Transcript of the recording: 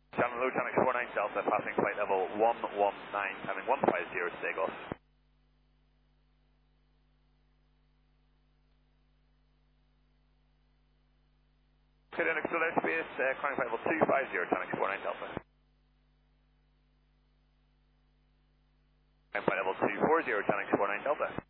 Channel Hello, Channel 49 Delta, passing flight level 119, timing 150, stay Gulf. Okay, then extra airspace, climbing flight level 250, Channel 49 Delta. Climbing flight level 240, Channel 49 Delta.